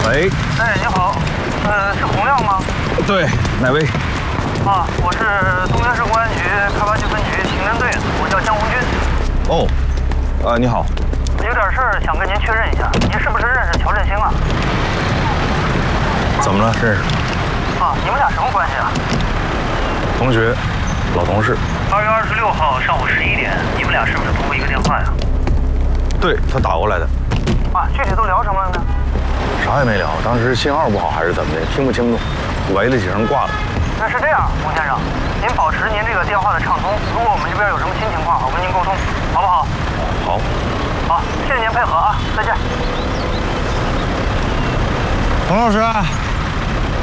喂。 哎，你好，是洪亮吗？ 对，哪位？ 啊，我是东京市公安局开发区分局刑侦队的，我叫江红军。 哦，你好。 有点事儿想跟您确认一下，您是不是认识乔振兴啊？ 怎么了？认识？ 啊，你们俩什么关系啊？ 同学，老同事。 2月26号上午11点，你们俩是不是通过一个电话呀？ 对，他打过来的。 啊，具体都聊什么了呢？ 啥也没聊，当时信号不好还是怎么的，听不清楚，喂了几声挂了。 那是这样，洪先生，您保持您这个电话的畅通，如果我们这边有什么新情况，我跟您沟通，好不好？ 好。 好，谢谢您配合啊，再见。 洪老师。